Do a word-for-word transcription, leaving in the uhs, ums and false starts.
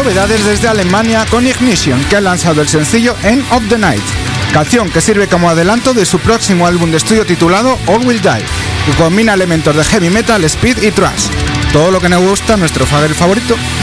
novedades desde Alemania con Ignition, que ha lanzado el sencillo End of the Night, canción que sirve como adelanto de su próximo álbum de estudio titulado All Will Die, que combina elementos de heavy metal, speed y thrash, todo lo que nos gusta a nuestro Fagel favorito.